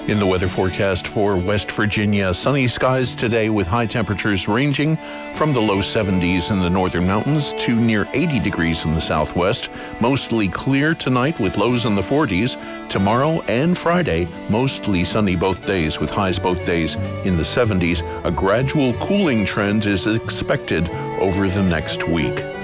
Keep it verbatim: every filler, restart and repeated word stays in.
In the weather forecast for West Virginia, sunny skies today with high temperatures ranging from the low seventies in the northern mountains to near eighty degrees in the southwest. Mostly clear tonight with lows in the forties. Tomorrow and Friday, mostly sunny both days with highs both days in the seventies. A gradual cooling trend is expected over the next week.